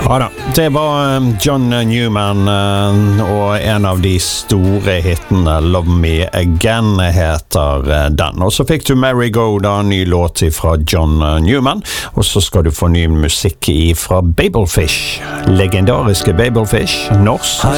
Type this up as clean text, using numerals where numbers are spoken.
Ja da, det var John Newman og en av de store hittene Love Me Again heter den. Og så fikk du Mary Go, da, ny låt fra John Newman, og så skal du få ny musikk fra Babelfish, legendariske Babelfish, norsk.